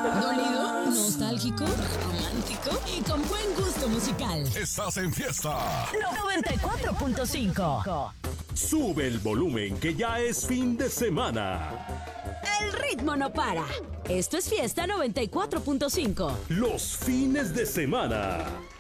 Dolido, nostálgico, romántico y con buen gusto musical. Estás en fiesta. 94.5. Sube el volumen que ya es fin de semana. El ritmo no para. Esto es Fiesta 94.5. Los fines de semana.